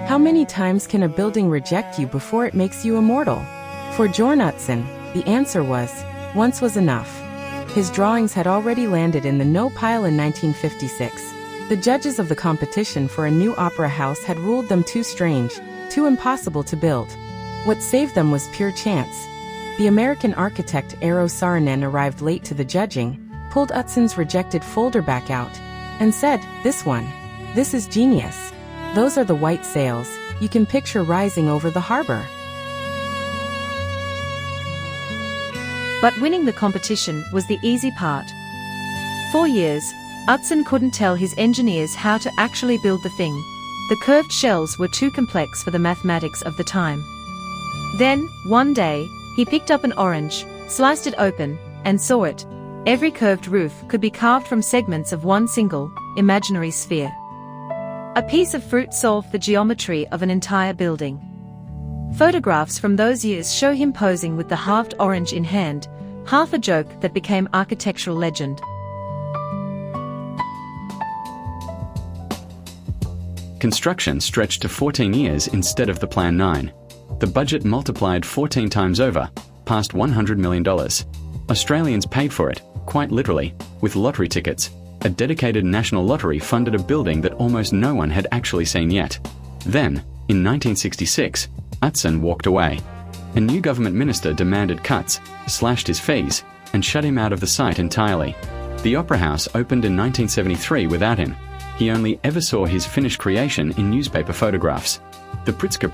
How many times can a building reject you before it makes you immortal? For Bjorn Utzon, the answer was, once was enough. His drawings had already landed in the no pile in 1956. The judges of the competition for a new opera house had ruled them too strange, too impossible to build. What saved them was pure chance. The American architect Eero Saarinen arrived late to the judging, pulled Utzon's rejected folder back out, and said, "This one. This is genius. Those are the white sails you can picture rising over the harbor." But winning the competition was the easy part. For years, Utzon couldn't tell his engineers how to actually build the thing. The curved shells were too complex for the mathematics of the time. Then, one day, he picked up an orange, sliced it open, and saw it. Every curved roof could be carved from segments of one single, imaginary sphere. A piece of fruit solved the geometry of an entire building. Photographs from those years show him posing with the halved orange in hand, half a joke that became architectural legend. Construction stretched to 14 years instead of the Plan 9. The budget multiplied 14 times over, past $100 million. Australians paid for it, quite literally, with lottery tickets. A dedicated national lottery funded a building that almost no one had actually seen yet. Then, in 1966, Utzon walked away. A new government minister demanded cuts, slashed his fees, and shut him out of the site entirely. The Opera House opened in 1973 without him. He only ever saw his finished creation in newspaper photographs. The Pritzker